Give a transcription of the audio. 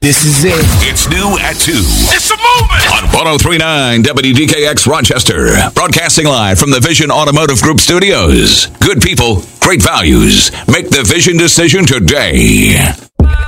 This is it. It's new at 2. It's a movement! On 103.9 WDKX Rochester. Broadcasting live from the Vision Automotive Group studios. Good people, great values. Make the Vision decision today.